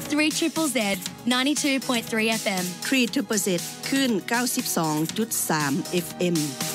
3ZZZ 92.3 FM 3ZZZ คลื่น 92.3 FM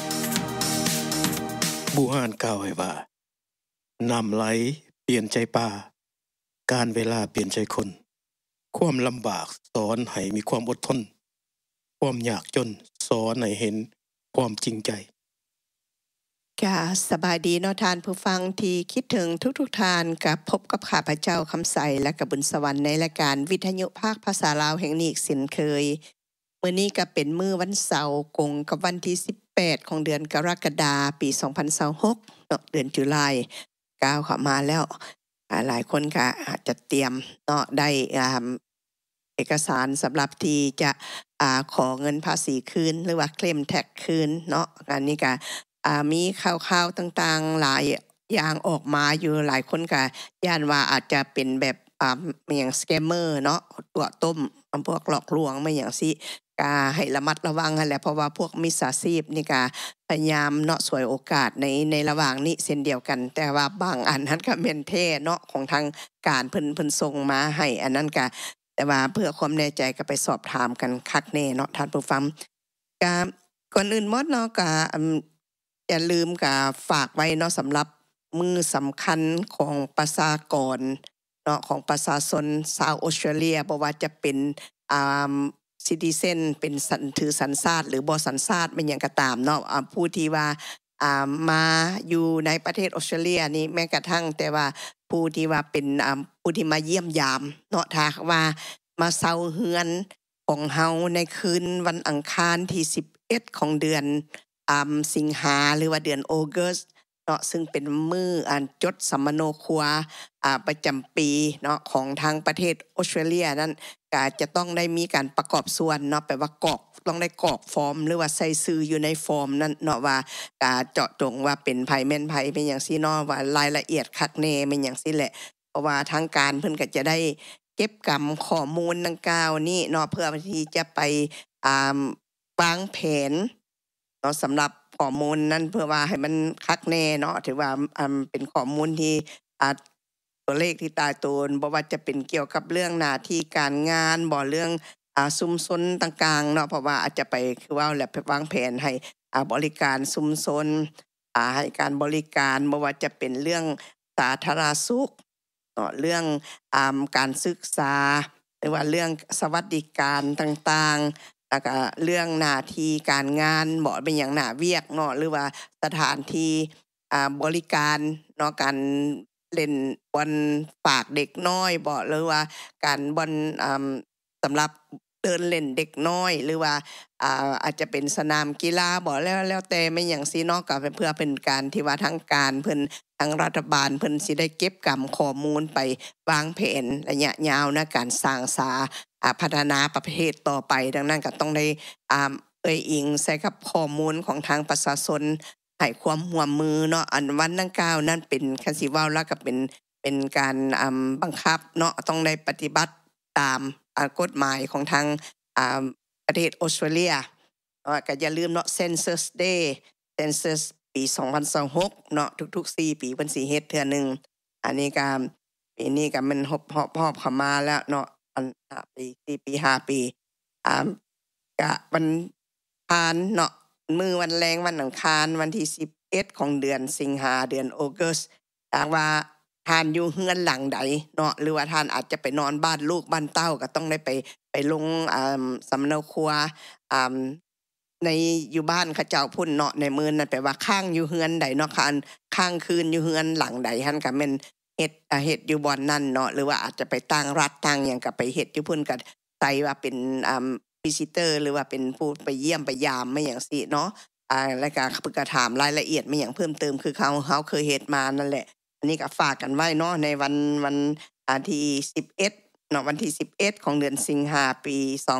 บูฮานกล่าวไว้ว่าน้ำไหลเปลี่ยนใจป่าการเวลาเปลี่ยนใจคนความลำบากสอนให้มีความอดทนความยากจนสอนให้เห็นความจริงใจค่ะสบายดีเนาะท่านผู้ฟังที่คิดถึงทุกท่านกับพบกับข้าพเจ้าคำใสและกับบุญสวรรค์ในรายการวิทยุภาคภาษาลาวแห่งนี้อีกเช่นเคยมื้อนี้ก็เป็นมื้อวันเสาร์กงกับวันที่18ของเดือนกรกฎาคมปี2026เนาะเดือนตุลาก้าวเข้ามาแล้วหลายคนก็อาจจะเตรียมเนาะได้เอกสารสำหรับที่จะขอเงินภาษีคืนหรือว่าเคลมแท็กคืนเนาะอันนี้ก็มีข่าวๆต่างๆหลายอย่างออกมาอยู่หลายคนก็ย่านว่าอาจจะเป็นแบบอย่างสแกมเมอร์เนาะตัวต้มพวกหลอกลวงไม่อย่างสิก็ให้ระมัดระวังนั่นแหละเพราะว่าพวกมิจฉาชีพนี่ก็พยายามเนาะฉวยโอกาสในระหว่างนี้เช่นเดียวกันแต่ว่าบางอันนั้นก็แม่นแท้เนาะของทางการเพิ่นส่งมาให้อันนั้นก็แต่ว่าเพื่อความแน่ใจก็ไปสอบถามกันคักแน่เนาะท่านผู้ฟังก็ก่อนอื่นหมดเนาะก็อย่าลืมก็ฝากไว้เนาะสำหรับมื้อสำคัญของประชากรเนาะของประชาชนชาวออสเตรเลียบ่ว่าจะเป็นซิติเซนเป็นถือสัญชาติหรือบ่สัญชาติเป็นหยังก็ตามเนาะผู้ที่ว่ามาอยู่ในประเทศออสเตรเลียนี่แม้กระทั่งแต่ว่าผู้ที่ว่าเป็นผู้ที่มาเยี่ยมยามเนาะถ้าว่ามาเซาเฮือนของเฮาในคืนวันอังคารที่11ของเดือนสิงหาหรือว่าเดือนออกัสเนาะซึ่งเป็นมื้อจดสัมมโนครัวประจำปีเนาะของทางประเทศออสเตรเลียนั้นก็จะต้องได้มีการประกอบส่วนเนาะแปลว่ากรอกต้องได้กรอกฟอร์มหรือว่าใส่ชื่ออยู่ในฟอร์มนั้นเนาะว่าเจาะจงว่าเป็นไผแม่นไผเป็นหยังซี่เนาะว่ารายละเอียดคักแน่แม่นหยังซี่แหละเพราะว่าทางการเพิ่นก็จะได้เก็บกำข้อมูลดังกล่าวนี้เนาะเพื่อที่จะไปวางแผนเนาะสำหรับข้อมูลนั้นเพื่อว่าให้มันคักแน่เนาะถือว่าเป็นข้อมูลที่ตัวเลขที่ตายตัวบ่ว่าจะเป็นเกี่ยวกับเรื่องหน้าที่การงานบ่เรื่องชุมชนต่างๆเนาะเพราะว่าอาจจะไปคือว่าแล้ววางแผนให้บริการชุมชนให้การบริการบ่ว่าจะเป็นเรื่องสาธารณสุขเนาะเรื่องการศึกษาหรือว่าเรื่องสวัสดิการต่างๆแล้วก็เรื่องหน้าที่การงานบ่เป็นหยังหน้าเวียกเนาะหรือว่าสถานที่บริการเนาะการเล่นบอลฝากเด็กน้อยบ่หรือว่าการบอลสำหรับเดินเล่นเด็กน้อยหรือว่าอาจจะเป็นสนามกีฬาบ่แล้วแต่ไม่หยังสิเนาะก็เพื่อเป็นการที่ว่าทางการเพิ่นทางรัฐบาลเพิ่นสิได้เก็บกำข้อมูลไปวางแผนระยะยาวนะการสร้างพัฒนาประเทศต่อไปดังนั้นก็ต้องได้อิงใส่กับข้อมูลของทางประชาชนให้ความร่วมมือเนาะอันวันดังกล่าวนั้นเป็นคันสิเว้าแล้วก็เป็นการบังคับเนาะต้องได้ปฏิบัติตามกฎหมายของทางประเทศออสเตรเลียก็อย่าลืมเนาะ Census Day Census ปี2026เนาะทุกๆ4ปีเพิ่นสิเฮ็ดเทื่อนึงอันนี้ก็ปีนี้ก็มันฮอบเข้ามาแล้วเนาะอัน5ปี4ปี5ปีก็วันผ่านเนาะมื้อวันแรงวันอังคารวันที่11ของเดือนสิงหาเดือนออกัสถ้าว่าท่านอยู่เฮือนหลังใดเนาะหรือว่าท่านอาจจะไปนอนบ้านลูกบ้านเต้าก็ต้องได้ไปลงสำเนาครัวในอยู่บ้านเขาเจ้าพุ่นเนาะในมื้อนั้นแปลว่าค้างอยู่เฮือนใดเนาะค้างคืนอยู่เฮือนหลังใดหั่นก็แม่นเฮ็ดอยู่บ่อนนั้นเนาะหรือว่าอาจจะไปต่างรัฐต่างหยังก็ไปเฮ็ดอยู่พุ่นก็ใส่ว่าเป็นvisitor หรือว่าเป็นผู้ไปเยี่ยมไปยามไม่หยังสิเนาะแล้วก็เพิ่นก็ถามรายละเอียดไม่หยังเพิ่มเติมคือเขาเคยเฮ็ดมานั่นแหละอันนี้ก็ฝากกันไว้เนาะในวันที่11เนาะวันที่11ของเดือนสิงหาปี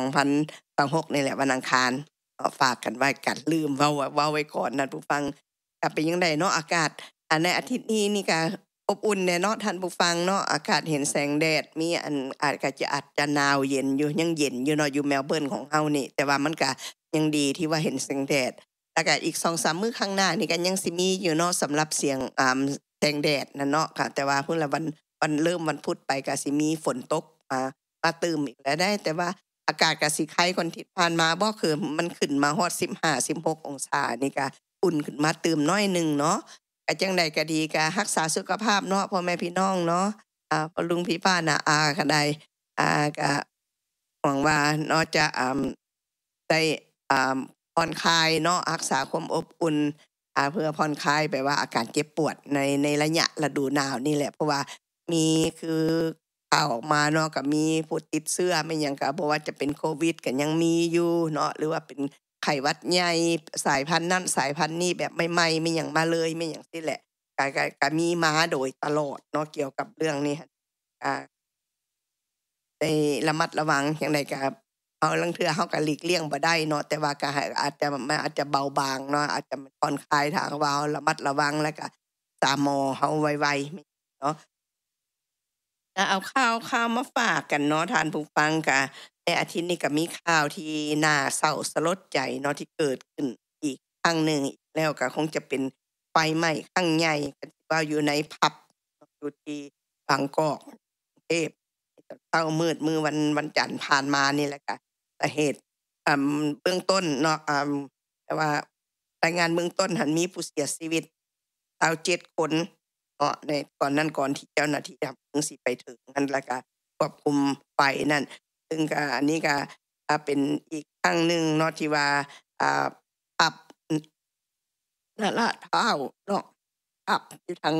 2026นี่แหละวันอังคารก็ฝากกันไว้กันลืมเว้าไว้ก่อนนะผู้ฟังก็เป็นจังได๋เนาะอากาศในอาทิตย์นี้นี่ก็อบอุ่นแน่เนาะท่านผู้ฟังเนาะอากาศเห็นแสงแดดมีอาจจะหนาวเย็นอยู่ยังเย็นอยู่เนาะอยู่เมลเบิร์นของเฮานี่แต่ว่ามันก็ยังดีที่ว่าเห็นแสงแดดแล้วก็อีก 2-3 มื้อข้างหน้านี่ก็ยังสิมีอยู่เนาะสำหรับเสียงแสงแดดนั่นเนาะค่ะแต่ว่าพุ่นละวันเริ่มวันพุธไปก็สิมีฝนตกมามาตื่มอีกแล้วได้แต่ว่าอากาศก็สิไข้คนที่ผ่านมาบ่คือมันขึ้นมาฮอด15-16องศานี่ก็อุ่นขึ้นมาตื่มน้อยนึงเนาะก็จังได๋ก็ดีก็รักษาสุขภาพเนาะพ่อแม่พี่น้องเนาะพ่อลุงพี่ป้าน้าอาก็ได้ก็หวังว่าเนาะจะได้ผ่อนคลายเนาะรักษาความอบอุ่นเพื่อผ่อนคลายแบบว่าอาการเจ็บปวดในระยะฤดูหนาวนี่แหละเพราะว่ามีคือข่าวออกมาเนาะก็มีผู้ติดเชื้อไม่หยังก็บ่ว่าจะเป็นโควิดก็ยังมีอยู่เนาะหรือว่าเป็นไข้หวัดใหญ่สายพันธุ์นั้นสายพันธุ์นี้แบบใหม่ๆไม่หยังมาเลยไม่หยังซี่แหละก็มีมาโดยตลอดเนาะเกี่ยวกับเรื่องนี้ได้ระมัดระวังจังไดก็ลางเทื่อเฮาก็หลีกเลี่ยงบ่ได้เนาะแต่ว่าก็อาจจะเบาบางเนาะอาจจะผ่อนคลายถ้าว่าระมัดระวังแล้วก็ตามหมอเฮาไวๆเนาะเอาข่าวมาฝากกันเนาะท่านผู้ฟังก็ในอาทิตย์นี้ก็มีข่าวที่น่าเศร้าสลดใจเนาะที่เกิดขึ้นอีกครั้งหนึ่งอีกแล้วก็คงจะเป็นไฟไหม้ครั้งใหญ่ว่าอยู่ในผับอยู่ที่บางกอกกรุงเทพเช้ามืดมื้อวันจันทร์ผ่านมานี่แหละค่ะสาเหตุเบื้องต้นเนาะแต่ว่ารายงานเบื้องต้นหั้นมีผู้เสียชีวิต27คนเนาะในก่อนที่เจ้าหน้าที่ดับเพลิงสิไปถึงนั่นแล้วก็ควบคุมไฟนั่นซึ่งก็อันนี้ก็เป็นอีกครั้งหนึ่งเนาะที่ว่าผับลาดพร้าวเนาะผับอยู่ทาง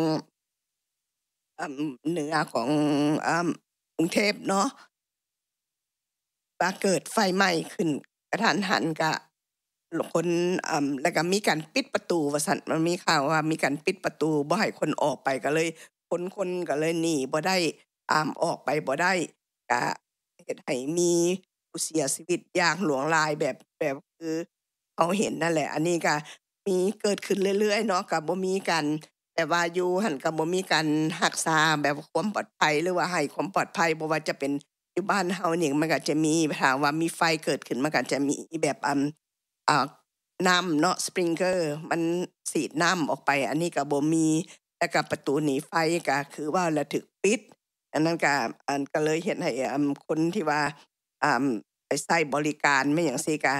เหนือของกรุงเทพเนาะว่าเกิดไฟไหม้ขึ้นกระทันหันก็คนแล้วก็มีการปิดประตูว่าซั่นมันมีข่าวว่ามีการปิดประตูบ่ให้คนออกไปก็เลยคนก็เลยหนีบ่ได้ออกไปบ่ได้ก็เฮ็ดให้มีผู้เสียชีวิตอย่างหลวงหลายแบบคือเฮาเห็นนั่นแหละอันนี้ก็มีเกิดขึ้นเรื่อยๆเนาะก็บ่มีการแต่ว่าอยู่หั่นก็บ่มีการรักษาแบบความปลอดภัยหรือว่าให้ความปลอดภัยบ่ว่าจะเป็นอยู่บ้านเฮานี่มันก็จะมีถ้าว่ามีไฟเกิดขึ้นมันก็จะมีแบบน้ำเนาะสปริงเกอร์มันฉีดน้ำออกไปอันนี้ก็บ่มีแล้วก็ประตูหนีไฟก็คือว่าละถึกปิดอันนั้นก็เลยเฮ็ดให้คนที่ว่าไปใช้บริการไม่หยังซี่ก็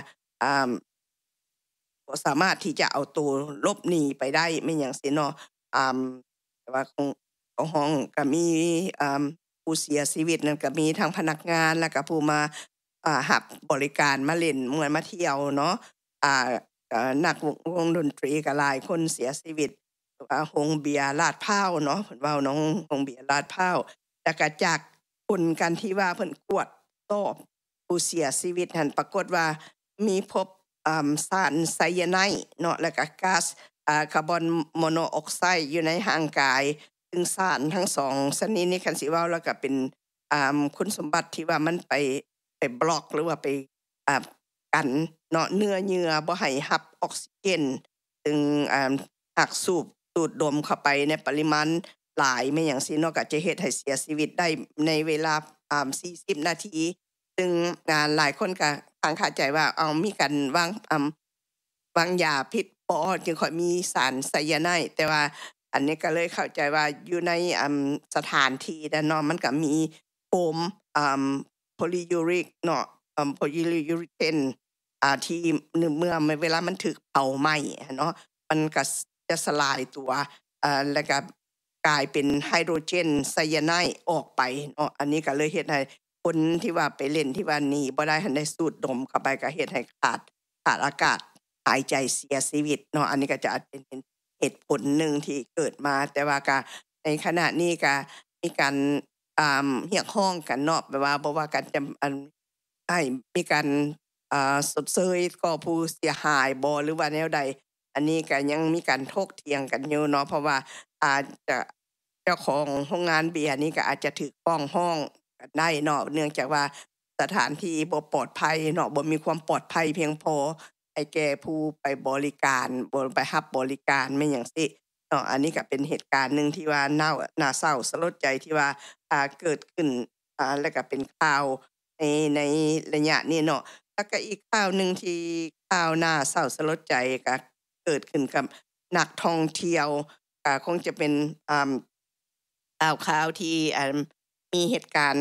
บ่สามารถที่จะเอาตัวหลบหนีไปได้ไม่หยังซี่เนาะแต่ว่าของห้องก็มีผู้เสียชีวิตนั่นก็มีทั้งพนักงานแล้วก็ผู้มารับบริการมาเล่นมวยมาเที่ยวเนาะนักวงดนตรีก็หลายคนเสียชีวิตโรงเบียร์ลาดพร้าวเนาะเพิ่นเว้าน้องโรงเบียร์ลาดพร้าวแล้วก็จากผลกันที่ว่าเพิ่นกวดสอบผู้เสียชีวิตหั่นปรากฏว่ามีพบสารไซยาไนด์เนาะแล้วก็ก๊าซคาร์บอนโมโนออกไซด์อยู่ในร่างกายซึ่งสารทั้ง2ชนิดนี้คันสิเว้าแล้วก็เป็นคุณสมบัติที่ว่ามันไปบล็อกหรือว่าไปกันเนาะเนื้อเยื่อบ่ให้รับออกซิเจนซึ่งหากสูดดมเข้าไปในปริมาณหลายไม่หยังซี่เนาะก็จะเฮ็ดให้เสียชีวิตได้ในเวลา40นาทีซึ่งหลายคนก็ค้างคาใจว่ามีการวางยาพิษบ่จึงค่อยมีสารไซยาไนด์แต่ว่าอันนี้ก็เลยเข้าใจว่าอยู่ในสถานที่นั้นเนาะมันก็มีโฟมโพลียูริกเนาะโพลียูริเทนที่เมื่อเวลามันถูกเผาไหม้เนาะมันก็จะสลายตัวแล้วก็กลายเป็นไฮโดรเจนไซยาไนด์ออกไปเนาะอันนี้ก็เลยเฮ็ดให้คนที่ว่าไปเล่นที่ว่าหนีบ่ได้หั้นได้สูดดมเข้าไปก็เฮ็ดให้ขาดอากาศหายใจเสียชีวิตเนาะอันนี้ก็จะเป็นเหตุผลหนึ่งที่เกิดมาแต่ว่าก็ในขณะนี้ก็มีการเรียกร้องกันเนาะแบบว่าบ่ว่ากันจะให้มีการชดเชยก็ผู้เสียหายบ่หรือว่าแนวใดอันนี้ก็ยังมีการถกเถียงกันอยู่เนาะเพราะว่าอาจจะเจ้าของโรงงานเบียร์นี้ก็อาจจะถูกฟ้องร้องกันได้เนาะเนื่องจากว่าสถานที่บ่ปลอดภัยเนาะบ่มีความปลอดภัยเพียงพอให้แก่ผู้ไปบริการบ่ไปรับบริการแม่นหยังซี้เนาะอันนี้ก็เป็นเหตุการณ์หนึ่งที่ว่าน่าเศร้าสลดใจที่ว่าเกิดขึ้นแล้วก็เป็นข่าวในระยะนี้เนาะแล้วก็อีกข่าวหนึ่งที่ข่าวน่าเศร้าสลดใจก็เกิดขึ้นกับนักท่องเที่ยวคงจะเป็นข่าวที่มีเหตุการณ์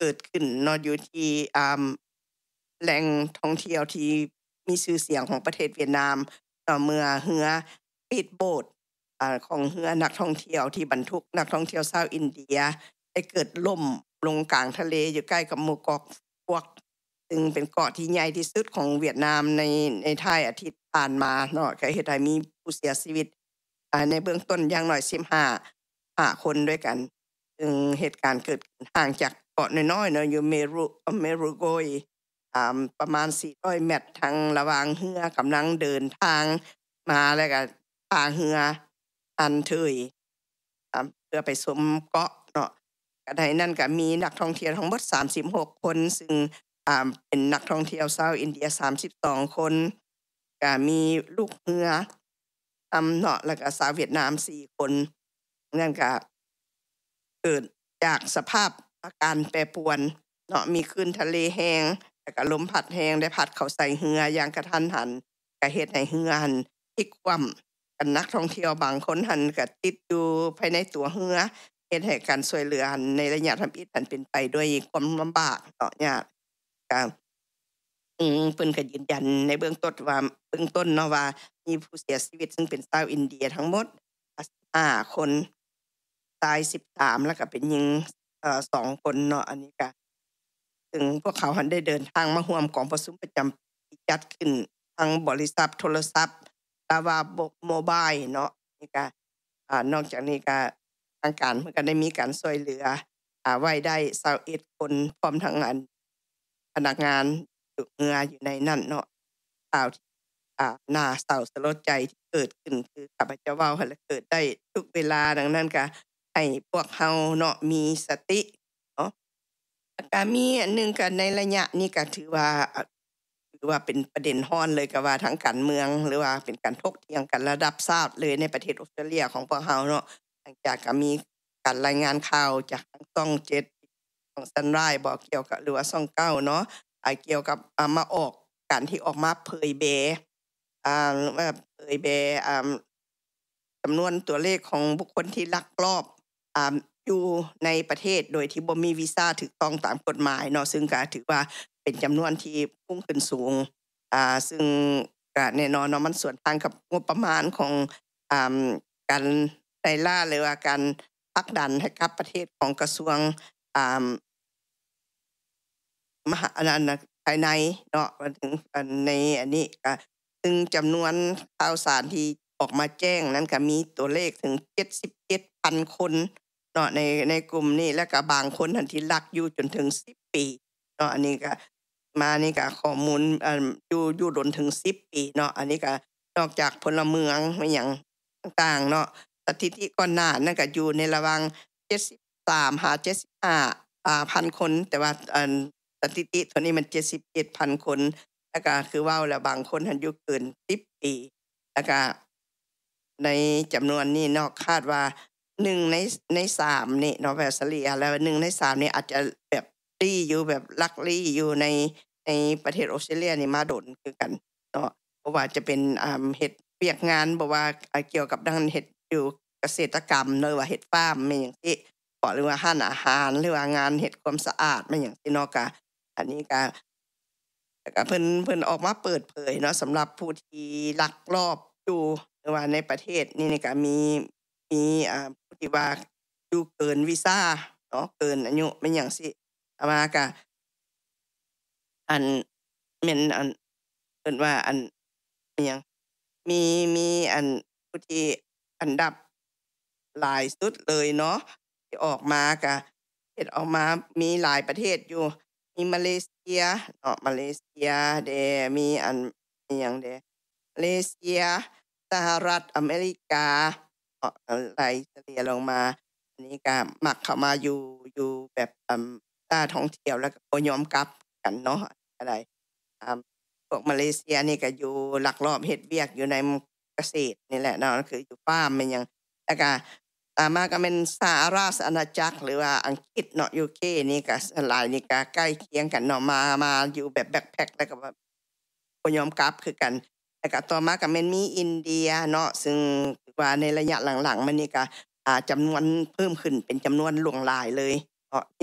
เกิดขึ้นเนาะอยู่ที่แหล่งท่องเที่ยวที่มีชื่อเสียงของประเทศเวียดนามเมื่อเรือปีดโบ๊ทของเรือนักท่องเที่ยวที่บรรทุกนักท่องเที่ยวชาวอินเดียได้เกิดล่มลงกลางทะเลอยู่ใกล้กับหมู่เกาะพวกซึ่งเป็นเกาะที่ใหญ่ที่สุดของเวียดนามในท้ายอาทิตย์ผ่านมาเนาะก็เฮ็ดให้มีผู้เสียชีวิตในเบื้องต้นอย่างน้อย15คนด้วยกันซึ่งเหตุการณ์เกิดห่างจากเกาะน้อยๆเนาะอยู่เมรุโกยประมาณ400เมตรทางระหว่างเรือกำลังเดินทางมาแล้วก็พาเรืออันเทยเพื่อไปชมเกาะเนาะก็ในนั้นก็มีนักท่องเที่ยวทั้งหมด36คนซึ่งเป็นนักท่องเที่ยวชาวอินเดีย32คนก็มีลูกเรือเนาะแล้วก็ชาวเวียดนาม4คนนั่นก็เกิดจากสภาพอาการแปรปรวนเนาะมีคลื่นทะเลแห้งแล้วก็ลมพัดแรงได้พัดเข้าใส่เรืออย่างกระทันหันก็เฮ็ดให้เรือหั่นพลิกคว่ำกันนักท่องเที่ยวบางคนหั่นก็ติดอยู่ภายในตัวเรือเฮ็ดให้การช่วยเหลือหั่นในระยะทำอิฐหั่นเป็นไปด้วยความลำบากเนาะยากก็เพิ่นก็ยืนยันในเบื้องต้นเนาะว่ามีผู้เสียชีวิตซึ่งเป็นชาวอินเดียทั้งหมด5คนตาย13แล้วก็เป็นหญิง2คนเนาะอันนี้ก็ซึ่งพวกเขาหันได้เดินทางมาร่วมกองประชุมประจำที่จัดขึ้นทางบริษัทโทรศัพท์ลาวาโมบายเนาะนี่ก็นอกจากนี้ก็ทางการเพิ่นก็ได้มีการช่วยเหลือไว้ได้21คนพร้อมทั้งพนักงานอยู่เรืออยู่ในนั้นเนาะข่าวน่าเศร้าสลดใจที่เกิดขึ้นคือข้าพเจ้าเว้าหั่นแหละเกิดได้ทุกเวลาดังนั้นก็ให้พวกเราเนาะมีสติเนาะแล้วก็มีอันหนึ่งก็ในระยะนี้ก็ถือว่าเป็นประเด็นร้อนเลยก็ว่าทั้งการเมืองหรือว่าเป็นการถกเถียงกันระดับชาติเลยในประเทศออสเตรเลียของพวกเราเนาะหลังจากก็มีการรายงานข่าวจากทางช่อง7ของ Sunrise บอกเกี่ยวกับหรือว่าช่อง9เนาะเกี่ยวกับมาออกการที่ออกมาเผยแพร่ว่าเผยแพร่จำนวนตัวเลขของบุคคลที่ลักลอบอยู่ในประเทศโดยที่บ่มีวีซ่าถูกต้องตามกฎหมายเนาะซึ่งก็ถือว่าเป็นจำนวนที่พุ่งขึ้นสูงซึ่งก็แน่นอนเนาะมันสวนทางกับงบประมาณของการไล่ล่าหรือว่าการผลักดันให้กับประเทศของกระทรวงมหาภายในเนาะมาถึงในอันนี้ก็ซึ่งจำนวนข่าวสารที่ออกมาแจ้งนั้นก็มีตัวเลขถึง 77,000 คนเนาะในกลุ่มนี้แล้วก็บางคนทันที่ลักอยู่จนถึง10ปีเนาะอันนี้ก็นี่ก็ข้อมูลอยู่ดนถึง10ปีเนาะอันนี้ก็นอกจากพลเมืองมาหยังต่างๆเนาะสถิติก่อนหน้านั้นก็อยู่ในระหว่าง73หา75พันคนแต่ว่าสถิติตัวนี้มัน 77,000 คนแล้วก็คือเว้าแล้วบางคนหั้นอยู่เกิน10ปีแล้วก็ในจำนวนนี้เนาะคาดว่า1ใน3นี่เนาะแบบเฉลี่ยแล้ว1ใน3นี่อาจจะแบบลี้อยู่แบบลักลี้อยู่ในประเทศออสเตรเลียนี่มาดนคือกันเนาะเพราะว่าจะเป็นเฮ็ดเวียกงานบ่ว่าเกี่ยวกับด้านเฮ็ดอยู่เกษตรกรรมหรือว่าเฮ็ดฟาร์มแม่นจังซี่หรือว่าร้านอาหารหรือว่างานเฮ็ดความสะอาดแม่นหยังซี่เนาะก็อันนี้ก็แล้วก็เพิ่นออกมาเปิดเผยเนาะสำหรับผู้ที่ลักลอบอยู่หรือว่าในประเทศนี่ก็มีผู้ที่ว่าอยู่เกินวีซ่าเนาะเกินอายุแม่นหยังซี้มาก็อันแม่นเอิ้นว่าอิหยังมีผู้ที่อันดับหลายสุดเลยเนาะที่ออกมาก็เฮ็ดออกมามีหลายประเทศอยู่มีมาเลเซียเนาะมาเลเซียเดมีอิหยังเดมาเลเซียสหรัฐอเมริกาไล่เฉลี่ยลงมาอันนี้ก็มักเข้ามาอยู่แบบท่องเที่ยวแล้วก็บ่ยอมกลับกันเนาะอะไรพวกมาเลเซียนี่ก็อยู่ลักลอบเฮ็ดเวียกอยู่ในเกษตรนี่แหละเนาะคืออยู่ฟาร์มแม่นหยังแล้วก็มาก็แม่นสหราชอาณาจักรหรือว่าอังกฤษเนาะ UK นี่ก็หลายนี่ก็ใกล้เคียงกันเนาะมาอยู่แบบแบ็กแพ็กแล้วก็แบบบ่ยอมกลับคือกันแล้วก็ต่อมาก็แม่นมีอินเดียเนาะซึ่งว่าในระยะหลังๆมานี่ก็จำนวนเพิ่มขึ้นเป็นจำนวนหลวงหลายเลยที่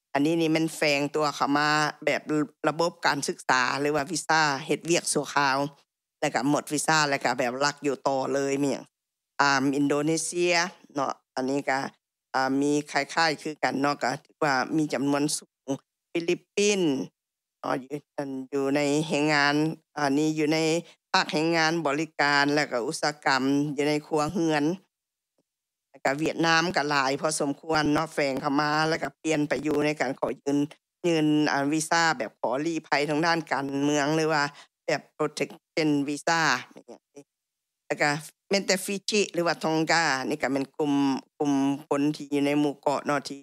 อันนี้นี่มันแฝงตัวเข้ามาแบบระบบการศึกษาหรือว่าวีซ่าเฮ็ดเวียกชั่วคราวแล้วก็หมดวีซ่าแล้วก็แบบลักอยู่ต่อเลยมีหยังอินโดนีเซียเนาะอันนี้ก็มีคล้ายๆคือกันเนาะก็ถือว่ามีจำนวนสูงฟิลิปปินส์อยู่ในแรงงานอันนี้อยู่ในภาคแรงงานบริการแล้วก็อุตสาหกรรมอยู่ในครัวเรือนแล้วก็เวียดนามก็หลายพอสมควรเนาะแฝงเข้ามาแล้วก็เปลี่ยนไปอยู่ในการขอยืนวีซ่าแบบขอลี้ภัยทางด้านการเมืองหรือว่าแบบ protection visa อย่างนี้แล้วก็แม้แต่ฟิจิหรือว่าทองกานี่ก็เป็นกลุ่มคนที่อยู่ในหมู่เกาะเนาะที่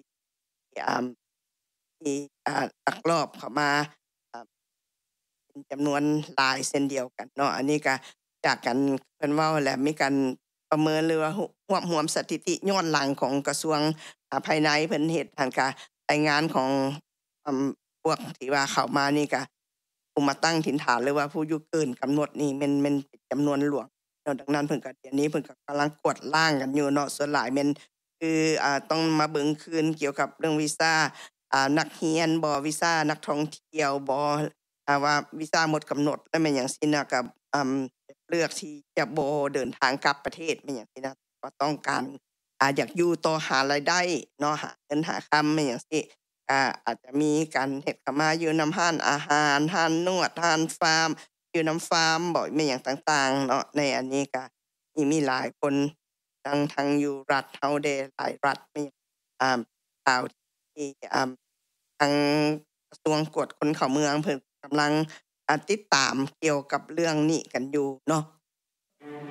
ลักลอบเข้ามาเป็นจำนวนหลายเช่นเดียวกันเนาะอันนี้ก็จากกันเพิ่นเว้าแล้วมีการประเมินหรือว่ารวมสถิติย้อนหลังของกระทรวงภายในเพิ่นเฮ็ดหั้นก็รายงานของพวกที่ว่าเข้ามานี่ก็ผู้มาตั้งถิ่นฐานหรือว่าผู้อยู่เกินกำหนดนี่แม่นจำนวนหลวงเนาะดังนั้นเพิ่นก็เดี๋ยวนี้เพิ่นก็กำลังกวดล้างกันอยู่เนาะส่วนหลายแม่นคือต้องมาเบิ่งคืนเกี่ยวกับเรื่องวีซ่านักเรียนบ่วีซ่านักท่องเที่ยวบ่ว่าวีซ่าหมดกำหนดแล้วแม่นหยังซี่นะก็เลือกที่จะบ่เดินทางกลับประเทศแม่นหยังซี่นะก็ต้องการอยากอยู่ต่อหารายได้เนาะหาเงินหาคำแม่นหยังซี่อาจจะมีการเฮ็ดเข้ามาอยู่นำร้านอาหารร้านนวดร้านฟาร์มอยู่นำฟาร์มบ่แม่นหยังต่างๆเนาะในอันนี้ก็มีหลายคนทั้งอยู่รัฐเฮาเดหลายรัฐมีข่าวที่ทางกระทรวงกวดคนเข้าเมืองเพิ่นกำลังติดตามเกี่ยวกับเรื่องนี้กันอยู่เนาะ